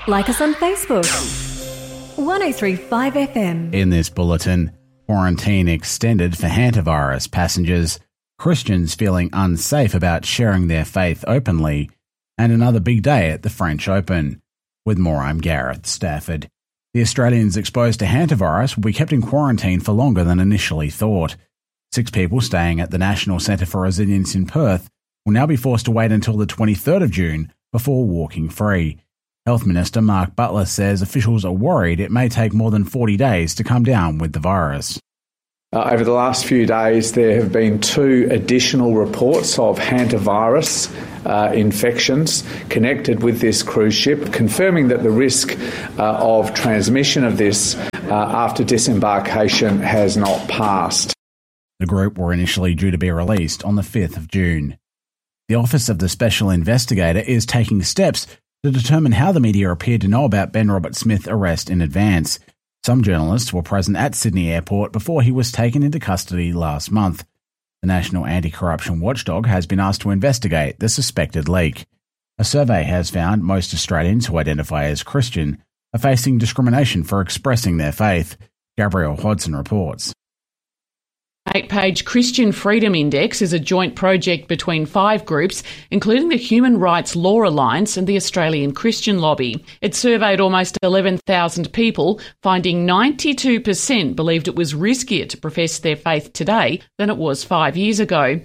Like us on Facebook. 1035 FM. In this bulletin, quarantine extended for hantavirus passengers, Christians feeling unsafe about sharing their faith openly, and another big day at the French Open. With more, I'm Gareth Stafford. The Australians exposed to hantavirus will be kept in quarantine for longer than initially thought. 6 people staying at the National Centre for Resilience in Perth will now be forced to wait until the 23rd of June before walking free. Health Minister Mark Butler says officials are worried it may take more than 40 days to come down with the virus. Over the last few days, there have been 2 additional reports of hantavirus infections connected with this cruise ship, confirming that the risk of transmission of this after disembarkation has not passed. The group were initially due to be released on the 5th of June. The Office of the Special Investigator is taking steps to determine how the media appeared to know about Ben Roberts-Smith's arrest in advance. Some journalists were present at Sydney Airport before he was taken into custody last month. The National Anti-Corruption Watchdog has been asked to investigate the suspected leak. A survey has found most Australians who identify as Christian are facing discrimination for expressing their faith. Gabrielle Hodson reports. 8-page Christian Freedom Index is a joint project between 5 groups, including the Human Rights Law Alliance and the Australian Christian Lobby. It surveyed almost 11,000 people, finding 92% believed it was riskier to profess their faith today than it was 5 years ago.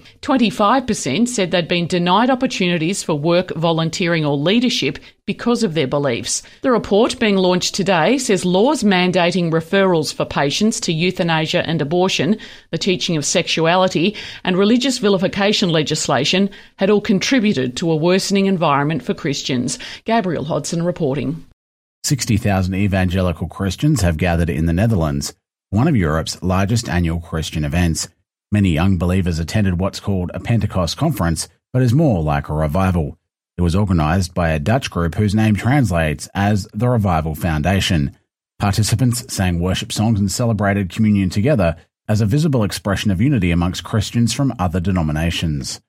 25% said they'd been denied opportunities for work, volunteering or leadership because of their beliefs. The report, being launched today, says laws mandating referrals for patients to euthanasia and abortion, the teaching of sexuality and religious vilification legislation had all contributed to a worsening environment for Christians. Gabrielle Hodson reporting. 60,000 evangelical Christians have gathered in the Netherlands, one of Europe's largest annual Christian events. Many young believers attended what's called a Pentecost conference, but is more like a revival. It was organised by a Dutch group whose name translates as the Revival Foundation. Participants sang worship songs and celebrated communion together as a visible expression of unity amongst Christians from other denominations.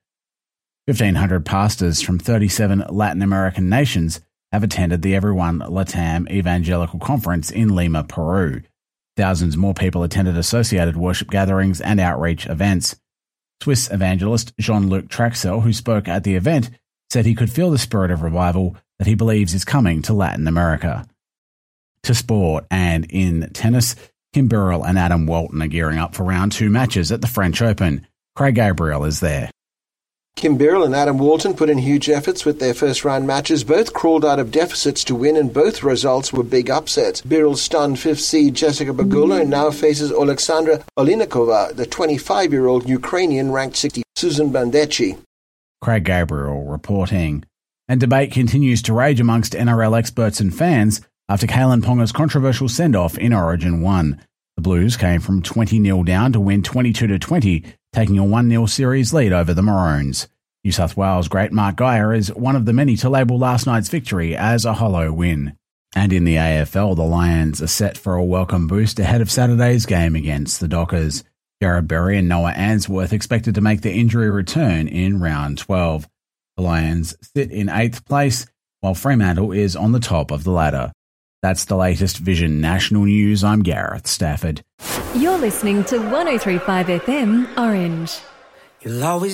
1,500 pastors from 37 Latin American nations have attended the Everyone Latam Evangelical Conference in Lima, Peru. Thousands more people attended associated worship gatherings and outreach events. Swiss evangelist Jean-Luc Traxel, who spoke at the event, said he could feel the spirit of revival that he believes is coming to Latin America. To sport, and in tennis, Kim Burrell and Adam Walton are gearing up for round 2 matches at the French Open. Craig Gabriel is there. Kim Burrell and Adam Walton put in huge efforts with their first-round matches. Both crawled out of deficits to win, and both results were big upsets. Burrell stunned 5th seed Jessica Pegula and now faces Oleksandra Olinikova, the 25-year-old Ukrainian ranked 60, Susan Bandecchi. Craig Gabriel reporting. And debate continues to rage amongst NRL experts and fans after Kalen Ponga's controversial send-off in Origin 1. The Blues came from 20-0 down to win 22-20, taking a 1-0 series lead over the Maroons. New South Wales great Mark Geyer is one of the many to label last night's victory as a hollow win. And in the AFL, the Lions are set for a welcome boost ahead of Saturday's game against the Dockers. Jared Berry and Noah Answorth expected to make their injury return in round 12. The Lions sit in 8th place, while Fremantle is on the top of the ladder. That's the latest Vision National News. I'm Gareth Stafford. You're listening to 1035 FM Orange. You'll always